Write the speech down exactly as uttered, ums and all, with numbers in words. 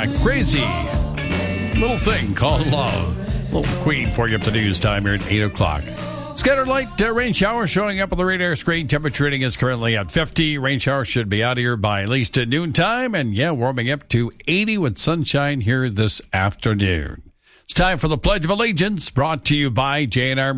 back. Crazy little thing called love. Little Queen for you up to news time here at eight o'clock. Scattered light uh, rain shower showing up on the radar screen. Temperature reading is currently at fifty. Rain shower should be out of here by at least at noontime. And yeah, warming up to eighty with sunshine here this afternoon. It's time for the Pledge of Allegiance, brought to you by J and R